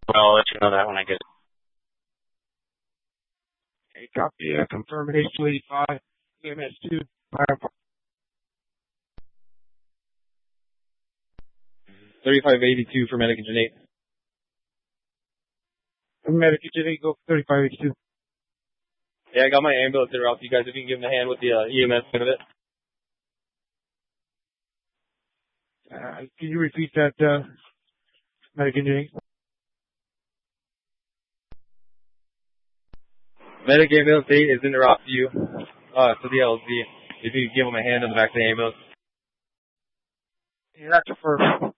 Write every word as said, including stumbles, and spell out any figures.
Well, I'll let you know that when I get it. Okay, copy. Uh, confirm H two eighty-five, E M S two, fire. thirty-five eighty-two for medic engine eight. Medic engine eight, go for thirty-five eighty-two. Yeah, I got my ambulance in route. You guys, if you can give them a hand with the uh, E M S bit of it. Uh, can you repeat that, uh, medic engine eight? Medic ambulance eight is in the route to you, uh, to the L Z. If you can give them a hand on the back of the ambulance. Yeah, that's a first.